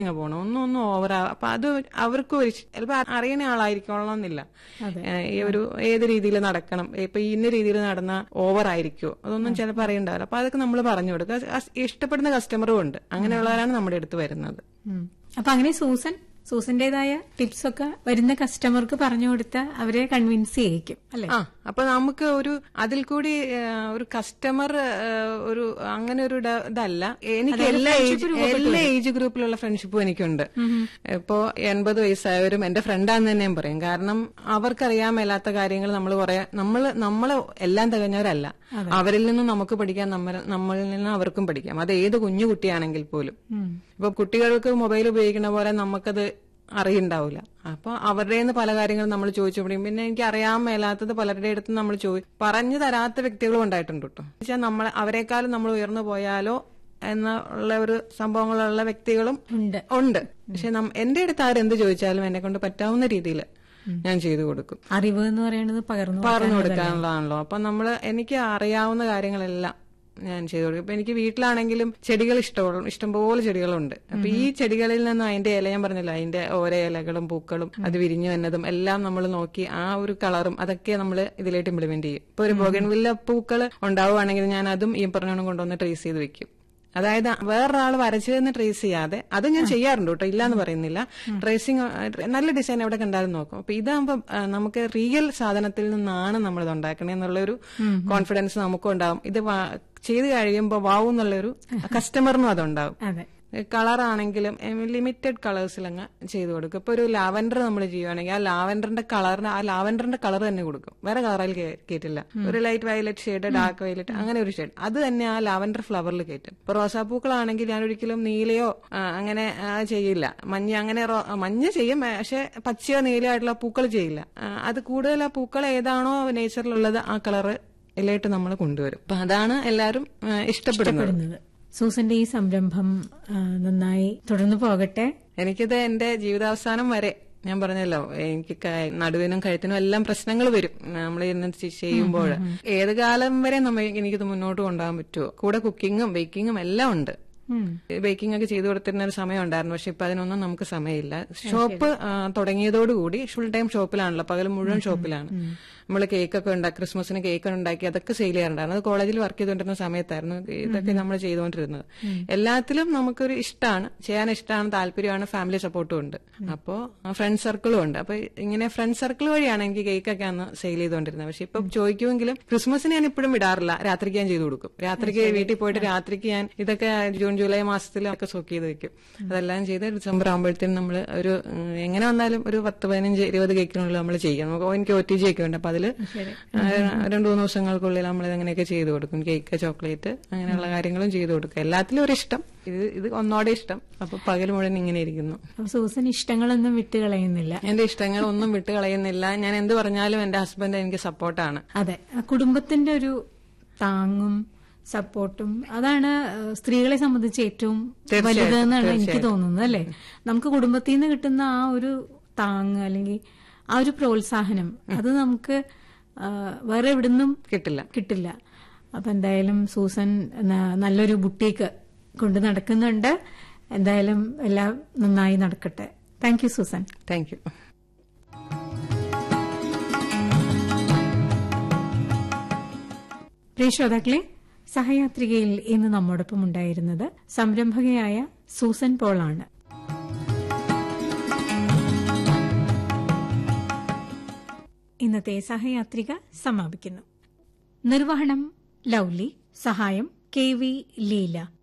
പോണം, ഒന്നും ഓവർ. അപ്പൊ അത് അവർക്ക് ചിലപ്പോ അറിയണ ആളായിരിക്കണമെന്നില്ല ഈ ഒരു ഏത് രീതിയിൽ നടക്കണം, ഇപ്പൊ ഇന്ന രീതിയിൽ നടന്ന ഓവർ ആയിരിക്കുമോ, അതൊന്നും ചിലപ്പോൾ അറിയണ്ടാവില്ല. അപ്പൊ അതൊക്കെ നമ്മൾ പറഞ്ഞു കൊടുക്കുക. ഇഷ്ടപ്പെടുന്ന കസ്റ്റമറും ഉണ്ട്, അങ്ങനെയുള്ളവരാണ് നമ്മുടെ അടുത്ത് വരുന്നത്. അപ്പൊ അങ്ങനെ സൂസന്റേതായ ടിപ്സ് ഒക്കെ വരുന്ന കസ്റ്റമർക്ക് പറഞ്ഞു കൊടുത്താൽ അവരെ കൺവിൻസ് ചെയ്യിക്കും അല്ലെ? അപ്പൊ നമുക്ക് ഒരു അതിൽ കൂടി ഒരു കസ്റ്റമർ ഒരു അങ്ങനെ ഒരു ഇതല്ല. എനിക്ക് എല്ലാ ഏജ് ഗ്രൂപ്പിലുള്ള ഫ്രണ്ട്ഷിപ്പും എനിക്കുണ്ട്. ഇപ്പോ 80 വയസ്സായവരും എന്റെ ഫ്രണ്ടാന്ന് തന്നെ ഞാൻ പറയും. കാരണം അവർക്കറിയാൻ മേലാത്ത കാര്യങ്ങൾ നമ്മള് എല്ലാം തികഞ്ഞവരല്ല. അവരിൽ നിന്നും നമുക്ക് പഠിക്കാം, നമ്മളിൽ നിന്ന് അവർക്കും പഠിക്കാം. അത് ഏത് കുഞ്ഞു കുട്ടിയാണെങ്കിൽ പോലും. ഇപ്പൊ കുട്ടികൾക്ക് മൊബൈൽ ഉപയോഗിക്കുന്ന പോലെ നമുക്കത് അറിയുണ്ടാവില്ല. അപ്പൊ അവരുടെ നിന്ന് പല കാര്യങ്ങളും നമ്മൾ ചോദിച്ചു പഠിക്കും. പിന്നെ എനിക്ക് അറിയാൻ മേലാത്തത് പലരുടെ അടുത്ത് നമ്മൾ പറഞ്ഞു തരാത്ത വ്യക്തികളും ഉണ്ടായിട്ടുണ്ട് കേട്ടോ. വെച്ചാൽ അവരെക്കാളും നമ്മൾ ഉയർന്നു പോയാലോ എന്നുള്ള ഒരു സംഭവങ്ങളുള്ള വ്യക്തികളും ഉണ്ട്. പക്ഷെ എന്റെ അടുത്ത് ആരെന്ത് ചോദിച്ചാലും എന്നെ കൊണ്ട് പറ്റാവുന്ന രീതിയിൽ ഞാൻ ചെയ്തു കൊടുക്കും. അറിവ് എന്ന് പറയുന്നത് പകർന്നു കൊടുക്കാനുള്ളതാണല്ലോ. അപ്പൊ എനിക്ക് അറിയാവുന്ന കാര്യങ്ങളെല്ലാം ഞാൻ ചെയ്തു കൊടുക്കും. ഇപ്പൊ എനിക്ക് വീട്ടിലാണെങ്കിലും ചെടികൾ ഇഷ്ടംപോലെ ചെടികളുണ്ട്. അപ്പൊ ഈ ചെടികളിൽ നിന്ന് അതിന്റെ ഇല, ഞാൻ പറഞ്ഞല്ലോ, അതിന്റെ ഓരോ ഇലകളും പൂക്കളും അത് വിരിഞ്ഞു വന്നതും എല്ലാം നമ്മൾ നോക്കി ആ ഒരു കളറും അതൊക്കെ നമ്മൾ ഇതിലേക്ക് ഇംപ്ലിമെന്റ് ചെയ്യും. ഇപ്പൊ ഒരു ബോഗൺവില്ല പൂക്കൾ ഉണ്ടാവുകയാണെങ്കിൽ ഞാൻ അതും ഈ പറഞ്ഞോണം കൊണ്ടുവന്ന് ട്രേസ് ചെയ്ത് വെക്കും. അതായത് വേറൊരാൾ വരച്ചതെന്ന് ട്രേസ് ചെയ്യാതെ, അത് ഞാൻ ചെയ്യാറുണ്ട് കേട്ടോ, ഇല്ലാന്ന് പറയുന്നില്ല. ട്രേസിങ് നല്ല ഡിസൈൻ എവിടെ കണ്ടാലും നോക്കും. അപ്പൊ ഇതാകുമ്പോ നമുക്ക് റിയൽ സാധനത്തിൽ നിന്നാണ് നമ്മളിത് ഉണ്ടാക്കണേ എന്നുള്ളൊരു കോൺഫിഡൻസ് നമുക്കും ഉണ്ടാവും. ഇത് ചെയ്ത് കഴിയുമ്പോൾ വാവ് എന്നുള്ളൊരു കസ്റ്റമറിനും അതുണ്ടാവും. കളറാണെങ്കിലും ലിമിറ്റഡ് കളേഴ്സിലങ്ങ് ചെയ്തു കൊടുക്കും. ഇപ്പൊ ഒരു ലാവൻഡർ നമ്മൾ ചെയ്യുവാണെങ്കിൽ ആ ലാവൻഡറിന്റെ കളർ തന്നെ കൊടുക്കും, വേറെ കളറിൽ കയറ്റില്ല. ഒരു light violet shade, dark violet, അങ്ങനെ ഒരു ഷെയ്ഡ് അത് തന്നെ ആ ലാവൻഡർ ഫ്ലവറിൽ കയറ്റും. ഇപ്പൊ റോസാപ്പൂക്കളാണെങ്കിൽ ഞാൻ ഒരിക്കലും നീലയോ അങ്ങനെ ചെയ്യില്ല. മഞ്ഞ ചെയ്യും, പക്ഷെ പച്ചയോ നീലയോ ആയിട്ടുള്ള പൂക്കൾ ചെയ്യില്ല. അത് കൂടുതൽ ആ പൂക്കൾ ഏതാണോ നേച്ചറിലുള്ളത് ആ കളറ് ഇതിലായിട്ട് നമ്മൾ കൊണ്ടുവരും. അപ്പൊ അതാണ് എല്ലാവരും ഇഷ്ടപ്പെടുന്നത്. സൂസന്റെ ഈ സംരംഭം നന്നായി തുടർന്നു പോകട്ടെ. എനിക്കിത് എന്റെ ജീവിതാവസാനം വരെ, ഞാൻ പറഞ്ഞല്ലോ, എനിക്ക് നടുവിനും കഴുത്തിനും എല്ലാം പ്രശ്നങ്ങൾ വരും നമ്മൾ ഇന്ന് ചെയ്യുമ്പോൾ. ഏത് കാലം വരെ എനിക്കിത് മുന്നോട്ട് കൊണ്ടുപോകാൻ പറ്റുമോ. കൂടെ കുക്കിങ്ങും ബേക്കിങ്ങും എല്ലാം ഉണ്ട്. ബേക്കിംഗ് ഒക്കെ ചെയ്തു കൊടുത്തിരുന്ന ഒരു സമയം ഉണ്ടായിരുന്നു. പക്ഷെ ഇപ്പൊ അതിനൊന്നും നമുക്ക് സമയമില്ല. ഷോപ്പ് തുടങ്ങിയതോടുകൂടി ഫുൾ ടൈം ഷോപ്പിലാണല്ലോ, പകൽ മുഴുവൻ ഷോപ്പിലാണ്. നമ്മൾ കേക്കൊക്കെ ഉണ്ടാക്കി, ക്രിസ്മസിന് കേക്ക് ഉണ്ടാക്കി അതൊക്കെ സെയിൽ ചെയ്യാറുണ്ടായിരുന്നു. അത് കോളേജിൽ വർക്ക് ചെയ്തുകൊണ്ടിരുന്ന സമയത്തായിരുന്നു ഇതൊക്കെ നമ്മൾ ചെയ്തുകൊണ്ടിരുന്നത്. എല്ലാത്തിലും നമുക്കൊരു ചെയ്യാൻ ഇഷ്ടമാണ്, താല്പര്യമാണ്, ഫാമിലി സപ്പോർട്ടും ഉണ്ട്. അപ്പോ ഫ്രണ്ട് സർക്കിളും ഉണ്ട്. അപ്പൊ ഇങ്ങനെ ഫ്രണ്ട് സർക്കിൾ വഴിയാണ് എനിക്ക് കേക്കൊക്കെ അന്ന് സെയിൽ ചെയ്തുകൊണ്ടിരുന്നത്. പക്ഷെ ഇപ്പൊ ചോദിക്കുമെങ്കിലും ക്രിസ്മസിന് ഞാൻ ഇപ്പോഴും വിടാറില്ല. രാത്രിക്ക് ഞാൻ ചെയ്തു കൊടുക്കും. രാത്രിക്ക് വീട്ടിൽ പോയിട്ട് രാത്രിക്ക് ഞാൻ ഇതൊക്കെ ജൂൺ ജൂലൈ മാസത്തിലൊക്കെ സ്റ്റോക്ക് ചെയ്ത് വെക്കും. അതെല്ലാം ചെയ്ത് ഡിസംബർ ആകുമ്പോഴത്തേനും നമ്മൾ ഒരു എങ്ങനെ വന്നാലും ഒരു 10, 15, 20 കേക്കിനുള്ളിൽ നമ്മൾ ചെയ്യണം. എനിക്ക് OTG ഒക്കെ ഉണ്ട്. അപ്പൊ അതില് 2-3 ദിവസങ്ങൾക്കുള്ളിൽ നമ്മൾ ഇതങ്ങനെയൊക്കെ ചെയ്തു കൊടുക്കും. കേക്ക്, ചോക്ലേറ്റ്, അങ്ങനെയുള്ള കാര്യങ്ങളും ചെയ്തു കൊടുക്കും. എല്ലാത്തിലും ഒരു ഇഷ്ടം, ഇത് ഒന്നോടെ ഇഷ്ടം. അപ്പൊ പകൽ മുഴുവൻ ഇങ്ങനെ ഇരിക്കുന്നു. സൂസൻ ഇഷ്ടങ്ങളൊന്നും വിട്ടുകളയുന്നില്ല. എന്റെ ഇഷ്ടങ്ങൾ ഒന്നും വിട്ടുകളയുന്നില്ല. ഞാൻ എന്ത് പറഞ്ഞാലും എന്റെ ഹസ്ബൻഡ് എനിക്ക് സപ്പോർട്ടാണ്. അതെ, കുടുംബത്തിന്റെ ഒരു താങ്ങും സപ്പോർട്ടും അതാണ് സ്ത്രീകളെ സംബന്ധിച്ച് ഏറ്റവും വലുതെന്നാണ് എനിക്ക് തോന്നുന്നത് അല്ലെ? നമുക്ക് കുടുംബത്തിൽ നിന്ന് കിട്ടുന്ന ആ ഒരു താങ്ങ് അല്ലെങ്കിൽ ആ ഒരു പ്രോത്സാഹനം അത് നമുക്ക് വേറെ എവിടുന്നും കിട്ടില്ല. അപ്പൊ എന്തായാലും സൂസൻ നല്ലൊരു ബുട്ടീക്ക് കൊണ്ട് നടക്കുന്നുണ്ട്. എന്തായാലും എല്ലാം നന്നായി നടക്കട്ടെ. Thank you Susan. Thank you. പ്രിയ ശ്രോതാക്കളെ, സഹയാത്രികയിൽ ഇന്ന് നമ്മോടൊപ്പം ഉണ്ടായിരുന്നത് സംരംഭകയായ സൂസൻ പോളാണ്. ഇന്നത്തെ സഹയാത്രിക സമാപിക്കുന്നു. നിർവഹണം ലൗലി, സഹായം KV ലീല.